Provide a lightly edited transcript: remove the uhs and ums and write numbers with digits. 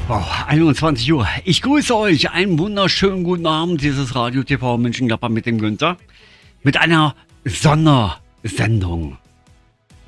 Wow, 21 Uhr. Ich grüße euch. Einen wunderschönen guten Abend. Dieses Radio TV Mönchengladbach mit dem Günther. Mit einer Sondersendung.